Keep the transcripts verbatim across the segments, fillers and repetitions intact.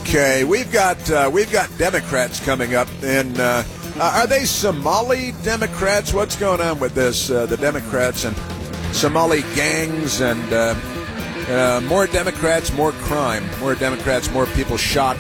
Okay, we've got uh, we've got Democrats coming up, and uh, are they Somali Democrats? What's going on with this? Uh, the Democrats and Somali gangs, and uh, uh, more Democrats, more crime, more Democrats, more people shot.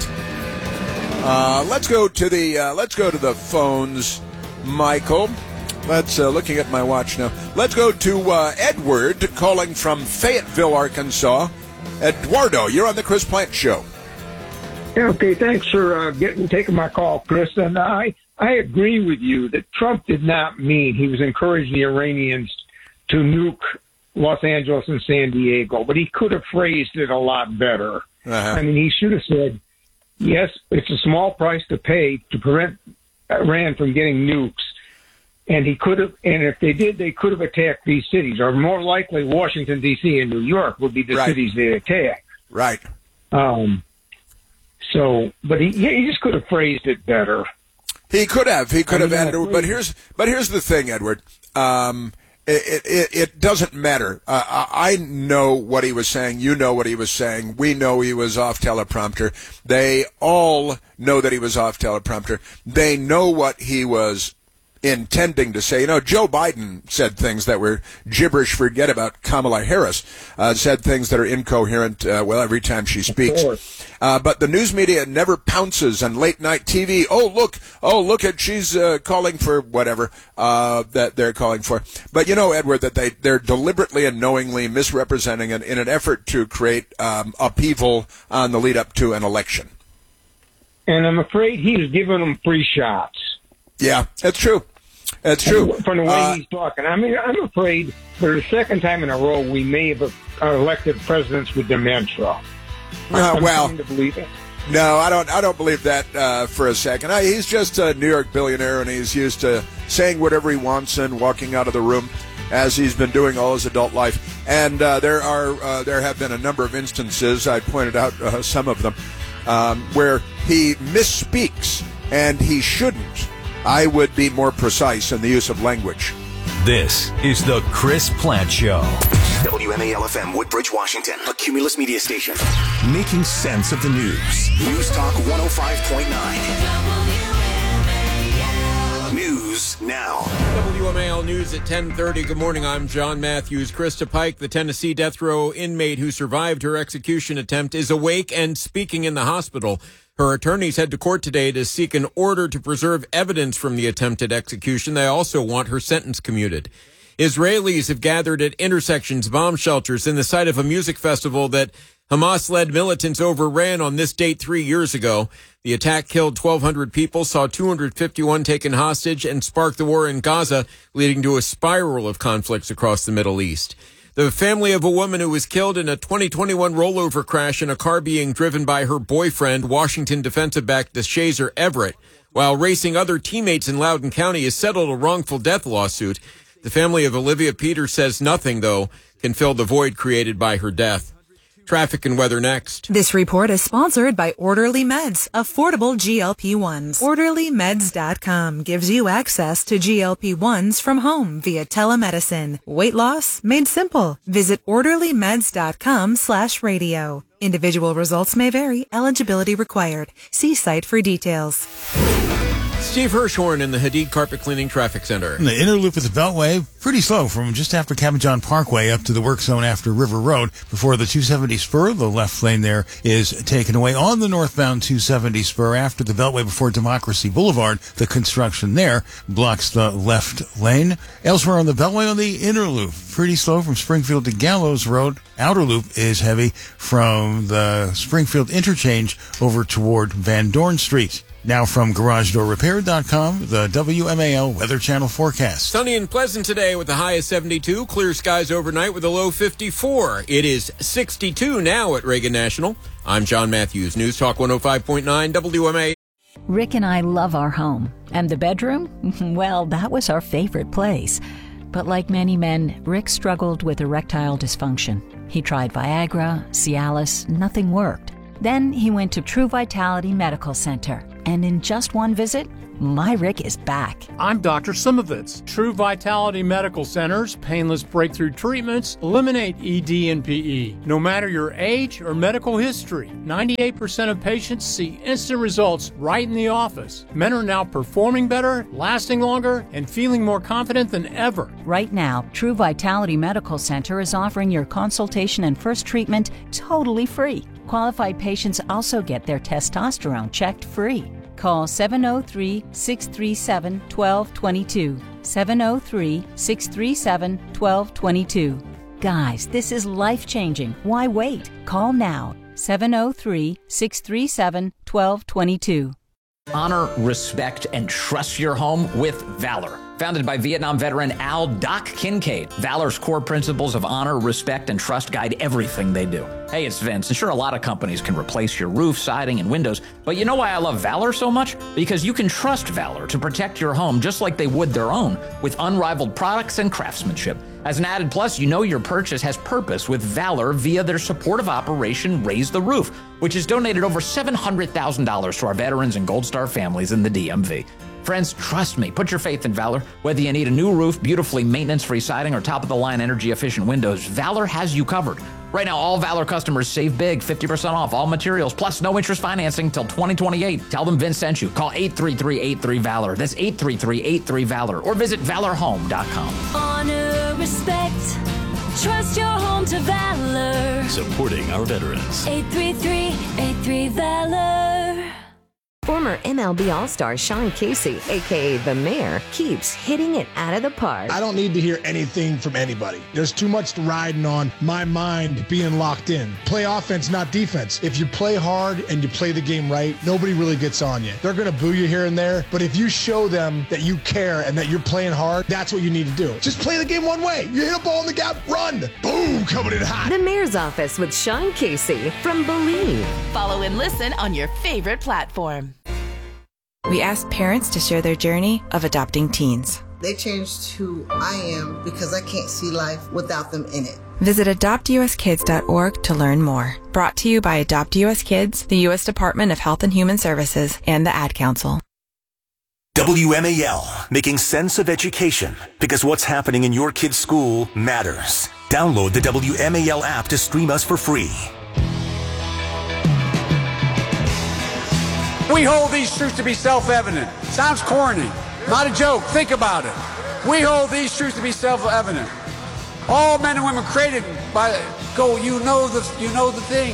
Uh, let's go to the uh, let's go to the phones, Michael. Let's uh, looking at my watch now. Let's go to uh, Edward calling from Fayetteville, Arkansas. Eduardo, you're on the Chris Plante Show. Yeah, okay, thanks for uh, getting taking my call, Chris. And I I agree with you that Trump did not mean he was encouraging the Iranians to nuke Los Angeles and San Diego, but he could have phrased it a lot better. Uh-huh. I mean, he should have said, yes, it's a small price to pay to prevent Iran from getting nukes. And he could have, and if they did, they could have attacked these cities, or more likely Washington, D C and New York would be the Right. cities they attack. Right. Um, so, but he, he just could have phrased it better. He could have. He could I have mean, added. But here's. But here's the thing, Edward. Um, it, it it doesn't matter. Uh, I know what he was saying. You know what he was saying. We know he was off teleprompter. They all know that he was off teleprompter. They know what he was intending to say. You know, Joe Biden said things that were gibberish. Forget about Kamala Harris. Uh, said things that are incoherent, uh, well, every time she speaks. Uh, but the news media never pounces on late night T V. Oh, look. Oh, look at, she's uh, calling for whatever uh, that they're calling for. But you know, Edward, that they, they're deliberately and knowingly misrepresenting it in an effort to create um, upheaval on the lead up to an election. And I'm afraid he's giving them free shots. Yeah, that's true. That's true. From the way uh, he's talking. I mean, I'm afraid for the second time in a row we may have elected presidents with dementia. Uh, I'm well, starting to believe it. No, I don't. I don't believe that uh, for a second. I, he's just a New York billionaire, and he's used to saying whatever he wants and walking out of the room, as he's been doing all his adult life. And uh, there are uh, there have been a number of instances. I pointed out uh, some of them um, where he misspeaks, and he shouldn't. I would be more precise in the use of language. This is the Chris Plante Show. W M A L F M, Woodbridge, Washington, a Cumulus media station. Making sense of the news. News Talk one oh five point nine. News now. W M A L News at ten thirty. Good morning, I'm John Matthews. Krista Pike, the Tennessee death row inmate who survived her execution attempt, is awake and speaking in the hospital. Her attorneys head to court today to seek an order to preserve evidence from the attempted execution. They also want her sentence commuted. Israelis have gathered at intersections, bomb shelters, in the site of a music festival that Hamas-led militants overran on this date three years ago. The attack killed twelve hundred people, saw two hundred fifty-one taken hostage, and sparked the war in Gaza, leading to a spiral of conflicts across the Middle East. The family of a woman who was killed in a twenty twenty-one rollover crash in a car being driven by her boyfriend, Washington defensive back DeShazer Everett, while racing other teammates in Loudoun County, has settled a wrongful death lawsuit. The family of Olivia Peters says nothing, though, can fill the void created by her death. Traffic and weather next. This report is sponsored by Orderly Meds, affordable G L P ones. Orderly Meds dot com gives you access to G L P ones from home via telemedicine. Weight loss made simple. Visit Orderly Meds dot com slash radio. Individual results may vary. Eligibility required. See site for details. Steve Hirschhorn in the Hadid Carpet Cleaning Traffic Center. The inner loop of the Beltway, pretty slow from just after Cabin John Parkway up to the work zone after River Road. Before the two seventy spur, the left lane there is taken away. On the northbound two seventy spur after the Beltway before Democracy Boulevard, the construction there blocks the left lane. Elsewhere on the Beltway on the inner loop, pretty slow from Springfield to Gallows Road. Outer loop is heavy from the Springfield interchange over toward Van Dorn Street. Now from Garage Door Repair dot com, the W M A L Weather Channel forecast. Sunny and pleasant today with a high of seventy-two. Clear skies overnight with a low fifty-four. It is sixty-two now at Reagan National. I'm John Matthews, News Talk one oh five point nine W M A. Rick and I love our home. And the bedroom? Well, that was our favorite place. But like many men, Rick struggled with erectile dysfunction. He tried Viagra, Cialis, nothing worked. Then he went to True Vitality Medical Center, and in just one visit, my Rick is back. I'm Doctor Simovitz. True Vitality Medical Center's painless breakthrough treatments eliminate E D and P E. No matter your age or medical history, ninety-eight percent of patients see instant results right in the office. Men are now performing better, lasting longer, and feeling more confident than ever. Right now, True Vitality Medical Center is offering your consultation and first treatment totally free. Qualified patients also get their testosterone checked free. Call seven oh three, six three seven, one two two two. seven oh three, six three seven, one two two two. Guys, this is life-changing. Why wait? Call now. seven oh three, six three seven, one two two two. Honor, respect, and trust your home with Valor. Founded by Vietnam veteran Al Doc Kincaid, Valor's core principles of honor, respect, and trust guide everything they do. Hey, it's Vince, and sure, a lot of companies can replace your roof, siding, and windows, but you know why I love Valor so much? Because you can trust Valor to protect your home just like they would their own, with unrivaled products and craftsmanship. As an added plus, you know your purchase has purpose with Valor via their supportive operation Raise the Roof, which has donated over seven hundred thousand dollars to our veterans and Gold Star families in the D M V. Friends, trust me, put your faith in Valor. Whether you need a new roof, beautifully maintenance-free siding, or top-of-the-line energy-efficient windows, Valor has you covered. Right now, all Valor customers save big, fifty percent off all materials, plus no interest financing until twenty twenty-eight. Tell them Vince sent you. Call eight three three, eight three, VALOR. That's eight three three, eight three, VALOR. Or visit valor home dot com. Honor, respect, trust your home to Valor. Supporting our veterans. eight three three, eight three, VALOR. Former M L B All-Star Sean Casey, a k a. The Mayor, keeps hitting it out of the park. I don't need to hear anything from anybody. There's too much riding on my mind being locked in. Play offense, not defense. If you play hard and you play the game right, nobody really gets on you. They're going to boo you here and there, but if you show them that you care and that you're playing hard, that's what you need to do. Just play the game one way. You hit a ball in the gap, run. Boom, coming in hot. The Mayor's Office with Sean Casey from Believe. Follow and listen on your favorite platform. We asked parents to share their journey of adopting teens. They changed who I am because I can't see life without them in it. Visit adopt u s kids dot org to learn more. Brought to you by Adopt U S Kids, the U S Department of Health and Human Services, and the Ad Council. W M A L, making sense of education, because what's happening in your kid's school matters. Download the W M A L app to stream us for free. We hold these truths to be self-evident. Sounds corny. Not a joke. Think about it. We hold these truths to be self-evident. All men and women created by go. You know the. You know the thing.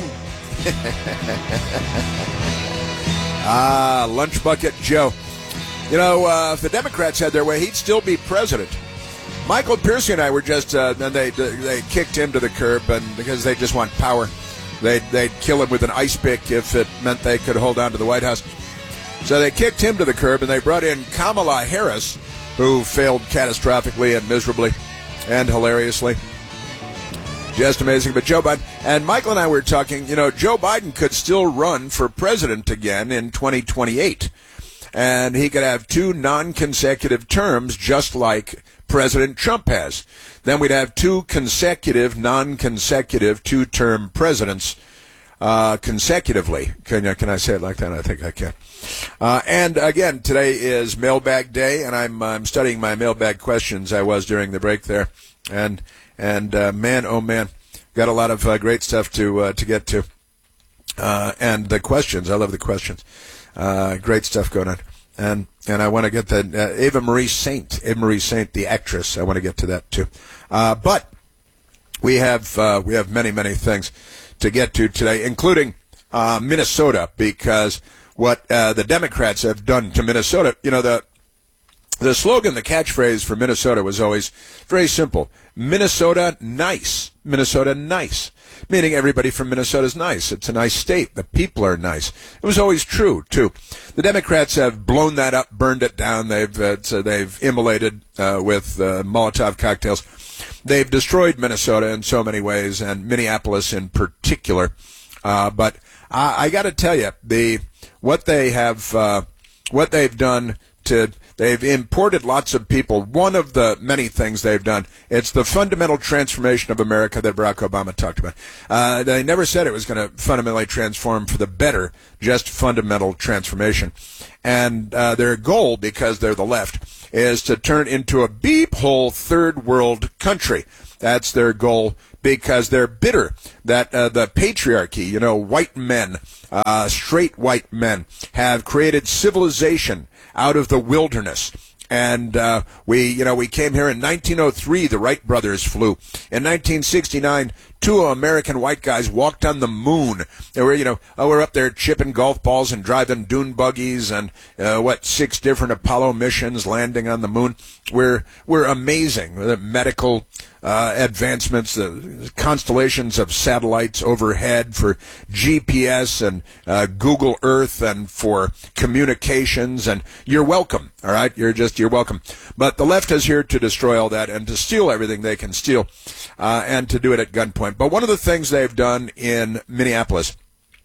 ah, lunch bucket Joe. You know, uh, if the Democrats had their way, he'd still be president. Michael Piercy and I were just. Uh, and they they kicked him to the curb, and because they just want power. They'd, they'd kill him with an ice pick if it meant they could hold on to the White House. So they kicked him to the curb, and they brought in Kamala Harris, who failed catastrophically and miserably and hilariously. Just amazing. But Joe Biden, and Michael and I were talking, you know, Joe Biden could still run for president again in twenty twenty-eight. And he could have two non-consecutive terms just like President Trump has. Then we'd have two consecutive, non-consecutive, two-term presidents uh, consecutively. Can, you, can I say it like that? I think I can. Uh, and again, today is Mailbag Day, and I'm I'm studying my mailbag questions. I was during the break there, and and uh, man, oh man, got a lot of uh, great stuff to uh, to get to. Uh, and the questions, I love the questions. Uh, great stuff going on. And and I want to get the uh, Ava Marie Saint, Ava Marie Saint, the actress. I want to get to that too. Uh, but we have uh, we have many many things to get to today, including uh, Minnesota, because what uh, the Democrats have done to Minnesota. You know, the the slogan, the catchphrase for Minnesota was always very simple: Minnesota nice, Minnesota nice. Meaning everybody from Minnesota is nice. It's a nice state. The people are nice. It was always true, too. The Democrats have blown that up, burned it down. They've uh, so they've immolated uh, with uh, Molotov cocktails. They've destroyed Minnesota in so many ways, and Minneapolis in particular. Uh, but I, I got to tell you, the what they have, uh, what they've done to They've imported lots of people. One of the many things they've done, it's the fundamental transformation of America that Barack Obama talked about. Uh, they never said it was going to fundamentally transform for the better, just fundamental transformation. And uh, their goal, because they're the left, is to turn into a beep-hole third world country. That's their goal, because they're bitter that uh, the patriarchy, you know, white men, uh, straight white men, have created civilization out of the wilderness. And uh, we, you know, we came here in nineteen oh three, the Wright brothers flew. In nineteen sixty-nine, two American white guys walked on the moon. They were, you know, oh, we're up there chipping golf balls and driving dune buggies and, uh, what, six different Apollo missions landing on the moon. We're, we're amazing. The medical uh, advancements, the constellations of satellites overhead for G P S and uh, Google Earth and for communications. And you're welcome, all right? You're just, you're welcome. But the left is here to destroy all that and to steal everything they can steal uh, and to do it at gunpoint. But one of the things they've done in Minneapolis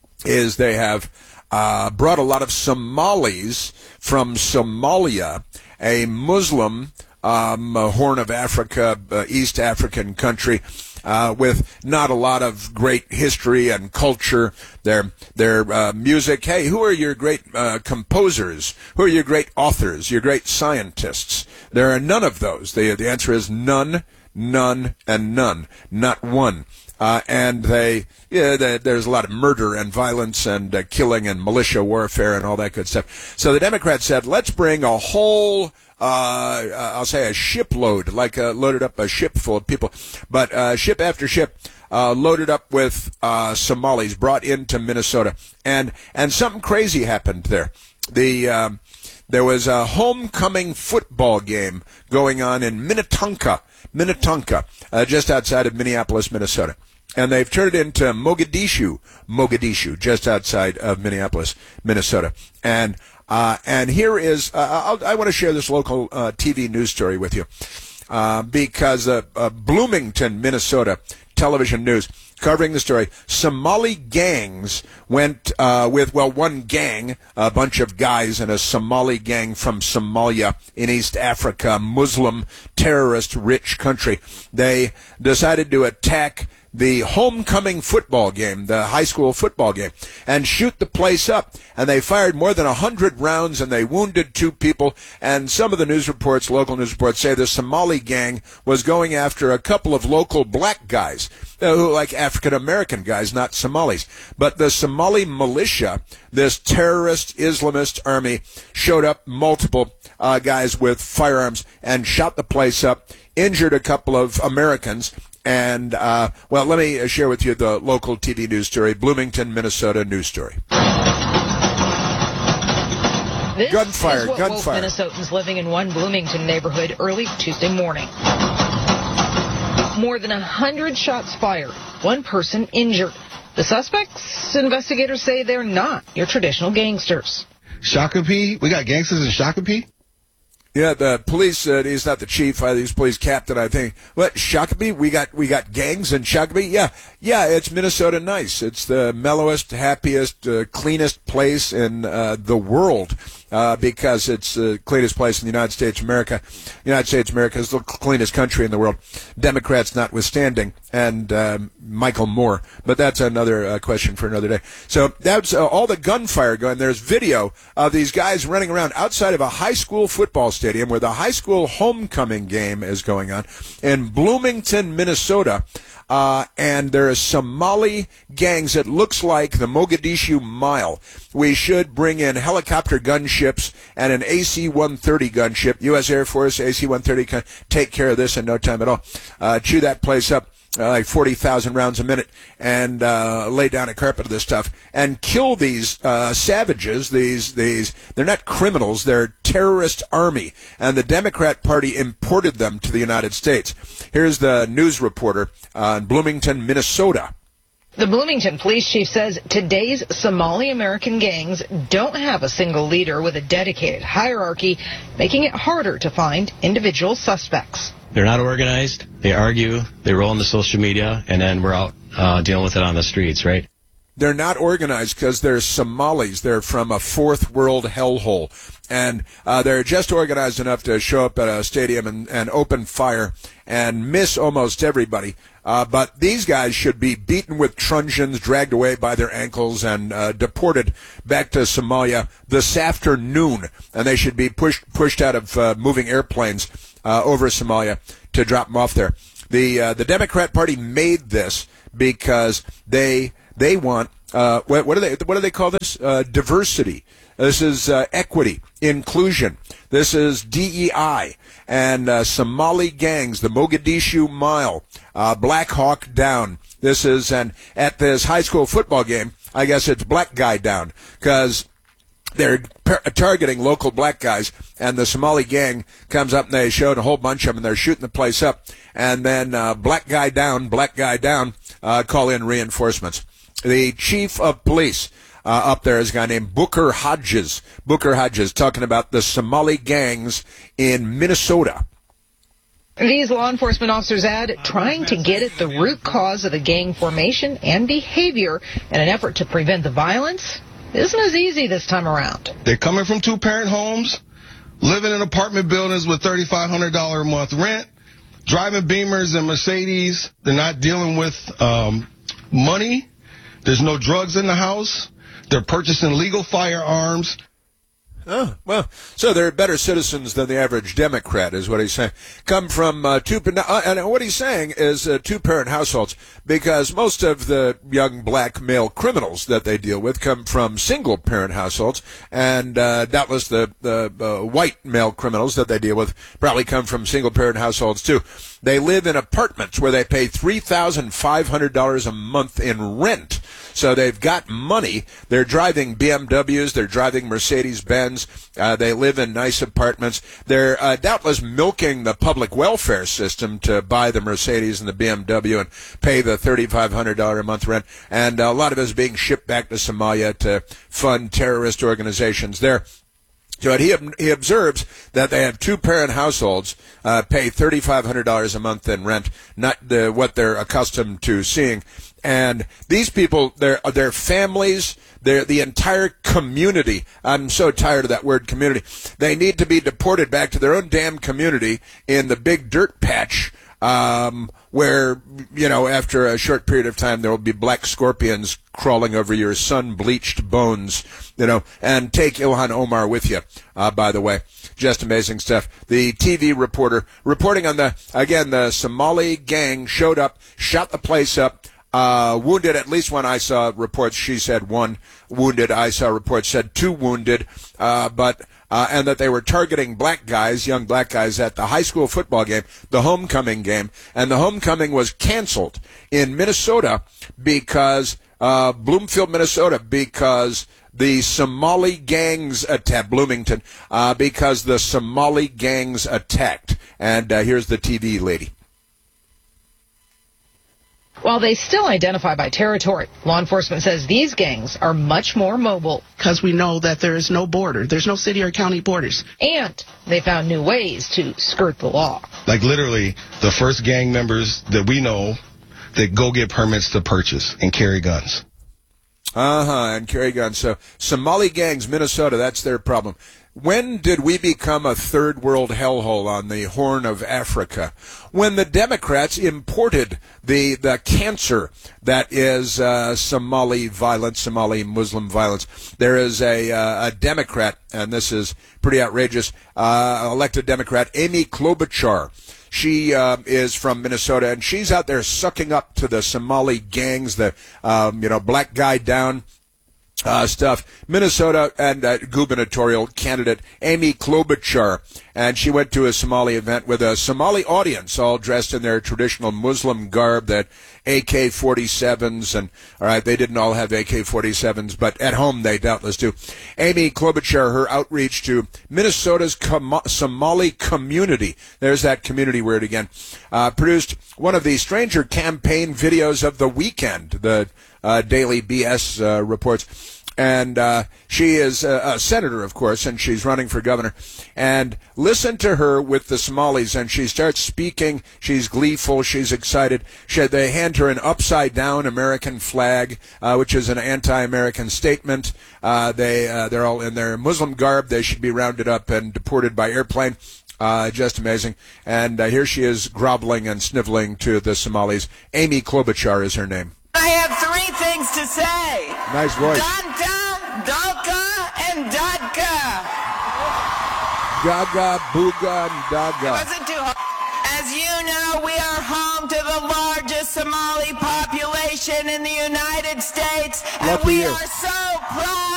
is they have uh, brought a lot of Somalis from Somalia, a Muslim um, a Horn of Africa, uh, East African country, uh, with not a lot of great history and culture. Their their uh, music. Hey, who are your great uh, composers? Who are your great authors? Your great scientists? There are none of those. The the answer is none, none, and none. Not one. Uh, and they, yeah, they, there's a lot of murder and violence and uh, killing and militia warfare and all that good stuff. So the Democrats said, let's bring a whole, uh, I'll say a shipload, like uh, loaded up a ship full of people, but uh, ship after ship uh, loaded up with uh, Somalis brought into Minnesota. And, and something crazy happened there. The, um, there was a homecoming football game going on in Minnetonka, Minnetonka, uh, just outside of Minneapolis, Minnesota. And they've turned it into Mogadishu, Mogadishu, just outside of Minneapolis, Minnesota. And uh, and here is, uh, I'll, I want to share this local uh, T V news story with you uh, because uh, uh, Bloomington, Minnesota, television news covering the story. Somali gangs went uh, with, well, one gang, a bunch of guys and a Somali gang from Somalia in East Africa, Muslim terrorist rich country. They decided to attack the homecoming football game, the high school football game, and shoot the place up. And they fired more than a hundred rounds, and they wounded two people. And some of the news reports, local news reports, say the Somali gang was going after a couple of local black guys, uh, who like African-American guys, not Somalis. But the Somali militia, this terrorist Islamist army, showed up, multiple uh, guys with firearms, and shot the place up, injured a couple of Americans. And, uh, well, let me share with you the local T V news story, Bloomington, Minnesota news story. This gunfire, is what gunfire. woke Minnesotans living in one Bloomington neighborhood early Tuesday morning. More than a hundred shots fired, one person injured. The suspects, investigators say they're not your traditional gangsters. Shakopee? We got gangsters in Shakopee? Yeah, the police said he's not the chief. Uh, he's police captain, I think. What, Shakopee? We got we got gangs in Shakopee? Yeah, yeah. It's Minnesota nice. It's the mellowest, happiest, uh, cleanest place in uh, the world uh, because it's the cleanest place in the United States of America. The United States of America is the cleanest country in the world, Democrats notwithstanding, and um, Michael Moore. But that's another uh, question for another day. So that's uh, all the gunfire going. There's video of these guys running around outside of a high school football stadium where the high school homecoming game is going on in Bloomington, Minnesota. Uh, and there are Somali gangs. It looks like the Mogadishu Mile. We should bring in helicopter gunships and an A C one thirty gunship. U S Air Force A C one thirty can take care of this in no time at all. Uh, chew that place up. Uh, like forty thousand rounds a minute, and uh, lay down a carpet of this stuff and kill these uh, savages. These, these, they're not criminals, they're terrorist army, and the Democrat Party imported them to the United States. Here's the news reporter uh, in Bloomington, Minnesota. The Bloomington police chief says today's Somali American gangs don't have a single leader with a dedicated hierarchy, making it harder to find individual suspects. They're not organized. They argue. They roll into social media, and then we're out uh, dealing with it on the streets, right? They're not organized because they're Somalis. They're from a fourth world hellhole. And uh, they're just organized enough to show up at a stadium and, and open fire and miss almost everybody. Uh, but these guys should be beaten with truncheons, dragged away by their ankles, and uh, deported back to Somalia this afternoon. And they should be pushed pushed out of uh, moving airplanes uh, over Somalia to drop them off there. The uh, the Democrat Party made this because they they want uh, what, what do they what do they call this? Uh, diversity. This is uh, equity, inclusion. This is D E I. And uh, Somali gangs, the Mogadishu Mile, uh, Black Hawk Down. This is, and at this high school football game, I guess it's Black Guy Down, because they're per- targeting local black guys, and the Somali gang comes up and they showed a whole bunch of them, and they're shooting the place up. And then uh, Black Guy Down, Black Guy Down, uh, call in reinforcements. The chief of police Uh, up there is a guy named Booker Hodges. Booker Hodges talking about the Somali gangs in Minnesota. These law enforcement officers add, trying to get at the root cause of the gang formation and behavior in an effort to prevent the violence isn't as easy this time around. They're coming from two-parent homes, living in apartment buildings with thirty-five hundred dollars a month rent, driving Beamers and Mercedes. They're not dealing with um, money. There's no drugs in the house. They're purchasing legal firearms. Oh, well, so they're better citizens than the average Democrat, is what he's saying. Come from uh, two, uh, and what he's saying is uh, two-parent households, because most of the young black male criminals that they deal with come from single-parent households, and uh, doubtless the, the uh, white male criminals that they deal with probably come from single-parent households, too. They live in apartments where they pay three thousand five hundred dollars a month in rent. So they've got money. They're driving B M Ws. They're driving Mercedes-Benz. Uh, they live in nice apartments. They're uh, doubtless milking the public welfare system to buy the Mercedes and the B M W and pay the three thousand five hundred dollars a month rent. And a lot of it is being shipped back to Somalia to fund terrorist organizations there. So he he observes that they have two-parent households, uh, pay three thousand five hundred dollars a month in rent, not the, what they're accustomed to seeing. And these people, their their families, their the entire community. I'm so tired of that word community. They need to be deported back to their own damn community in the big dirt patch, um, where, you know, after a short period of time, there will be black scorpions crawling over your sun-bleached bones, you know, and take Ilhan Omar with you, uh, by the way. Just amazing stuff. The T V reporter reporting on the, again, the Somali gang showed up, shot the place up, uh, wounded at least one. I saw reports, she said one wounded. I saw reports said two wounded, uh, but Uh, and that they were targeting black guys, young black guys, at the high school football game, the homecoming game. And the homecoming was canceled in Minnesota because, uh, Bloomfield, Minnesota, because the Somali gangs attacked, Bloomington, uh, because the Somali gangs attacked. And uh, here's the T V lady. While they still identify by territory, law enforcement says these gangs are much more mobile. Because we know that there is no border. There's no city or county borders. And they found new ways to skirt the law. Like literally the first gang members that we know that go get permits to purchase and carry guns. Uh-huh, and carry guns. So Somali gangs, Minnesota, that's their problem. When did we become a third world hellhole on the Horn of Africa? When the Democrats imported the the cancer that is uh, Somali violence, Somali Muslim violence. There is a, uh, a Democrat, and this is pretty outrageous, uh, elected Democrat, Amy Klobuchar. She uh, is from Minnesota, and she's out there sucking up to the Somali gangs, the um, you know black guy down. Uh, stuff. Minnesota and uh, gubernatorial candidate Amy Klobuchar, and she went to a Somali event with a Somali audience, all dressed in their traditional Muslim garb, that A K forty-sevens, and all right, they didn't all have A K forty-sevens, but at home they doubtless do. Amy Klobuchar, her outreach to Minnesota's com- Somali community, there's that community word again, uh, produced one of the stranger campaign videos of the weekend. The Uh, Daily B S uh, reports. And uh, she is a, a senator, of course, and she's running for governor. And listen to her with the Somalis, and she starts speaking. She's gleeful. She's excited. She, they hand her an upside-down American flag, uh, which is an anti-American statement. Uh, they, uh, they're all in their Muslim garb. They should be rounded up and deported by airplane. Uh, just amazing. And uh, here she is groveling and sniveling to the Somalis. Amy Klobuchar is her name. I have three things to say. Nice voice. Danta, Dalka, and Dadka. Gaga, Booga, and Daga. It wasn't too hard. As you know, we are home to the largest Somali population in the United States. And Lucky we you. are so proud.